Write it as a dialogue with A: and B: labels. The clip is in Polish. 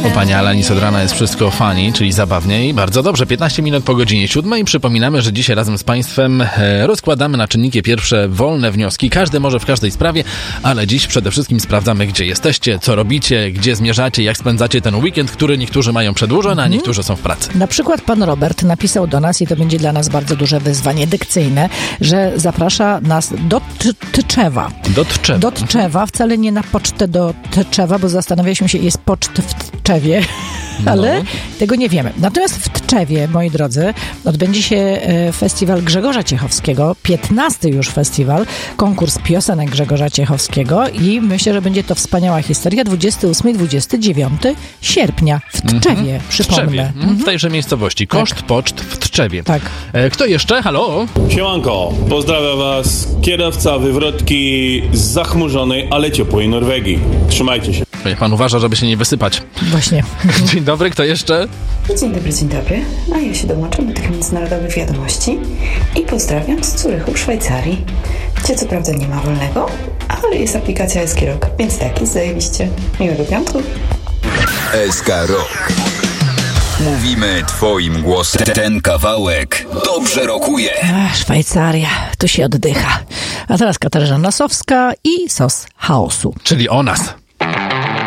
A: U pani Alanis od rana jest wszystko funny, czyli zabawniej. Bardzo dobrze, 15 minut po godzinie 7. Przypominamy, że dzisiaj razem z Państwem rozkładamy na czynniki pierwsze wolne wnioski. Każdy może w każdej sprawie, ale dziś przede wszystkim sprawdzamy, gdzie jesteście, co robicie, gdzie zmierzacie, jak spędzacie ten weekend, który niektórzy mają przedłużony, a niektórzy są w pracy.
B: Na przykład pan Robert napisał do nas, i to będzie dla nas bardzo duże wyzwanie dykcyjne, że zaprasza nas do Tczewa. Do Tczewa, wcale nie na pocztę do Tczewa, bo zastanawialiśmy się, jest poczt w Tczewie, ale tego nie wiemy. Natomiast w Tczewie, moi drodzy, odbędzie się festiwal Grzegorza Ciechowskiego, 15. już festiwal, konkurs piosenek Grzegorza Ciechowskiego i myślę, że będzie to wspaniała historia. 28-29 sierpnia w Tczewie, przypomnę.
A: W tejże miejscowości. Koszt poczt w Tczewie.
B: Tak.
A: Kto jeszcze? Halo?
C: Siemanko, pozdrawiam was kierowca wywrotki z zachmurzonej, ale ciepłej Norwegii. Trzymajcie się.
A: Niech pan uważa, żeby się nie wysypać.
B: Właśnie.
A: Dzień dobry, kto jeszcze?
D: Dzień dobry. A ja się dołączam do tych międzynarodowych wiadomości i pozdrawiam z Zurychu w Szwajcarii, gdzie co prawda nie ma wolnego, ale jest aplikacja SK Rock, więc tak, jest zajebiście. Miłego piątku.
E: SK Rock. Mówimy twoim głosem. Ten kawałek dobrze rokuje.
B: Szwajcaria, tu się oddycha. A teraz Katarzyna Nosowska i Sos Chaosu.
A: Czyli o nas.